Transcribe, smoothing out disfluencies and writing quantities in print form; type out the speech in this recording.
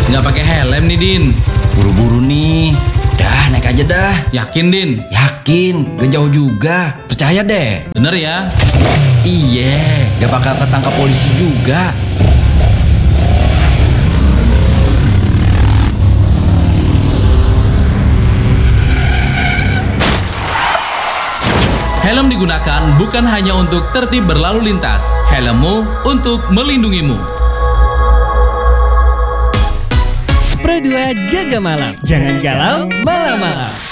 Nggak pakai helm nih, Din. Buru-buru nih. Dah, naik aja dah. Yakin, Din? Yakin, gak jauh juga. Percaya deh. Bener ya? Iya, gak bakal ketangkap polisi juga. Helm digunakan bukan hanya untuk tertib berlalu lintas. Helmmu untuk melindungimu. Pro 2 jaga malam. Jangan galau malam-malam.